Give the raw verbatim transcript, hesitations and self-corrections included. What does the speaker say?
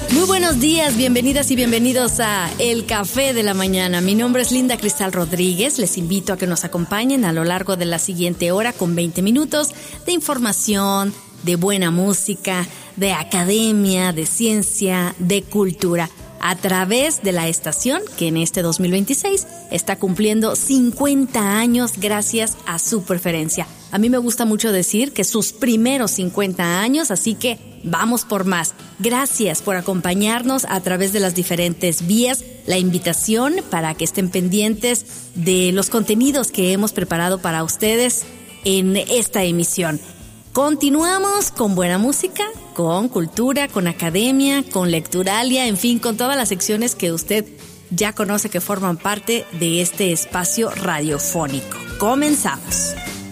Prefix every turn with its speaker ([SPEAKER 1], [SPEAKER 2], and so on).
[SPEAKER 1] Muy buenos días, bienvenidas y bienvenidos a El Café de la Mañana. Mi nombre es Linda Cristal Rodríguez. Les invito a que nos acompañen a lo largo de la siguiente hora con veinte minutos de información, de buena música, de academia, de ciencia, de cultura, a través de la estación que en este dos mil veintiséis está cumpliendo cincuenta años gracias a su preferencia. A mí me gusta mucho decir que sus primeros cincuenta años, así que vamos por más. Gracias por acompañarnos a través de las diferentes vías. La invitación para que estén pendientes de los contenidos que hemos preparado para ustedes en esta emisión. Continuamos con buena música, con cultura, con academia, con lecturalia, en fin, con todas las secciones que usted ya conoce que forman parte de este espacio radiofónico. Comenzamos.